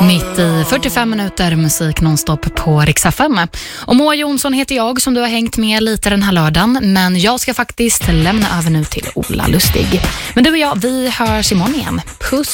Mitt i 45 minuter musik nonstop på Rix FM. Och Moa Jonsson heter jag som du har hängt med lite den här lördagen. Men jag ska faktiskt lämna över nu till Ola Lustig. Men du och jag, vi hörs imorgon igen. Puss!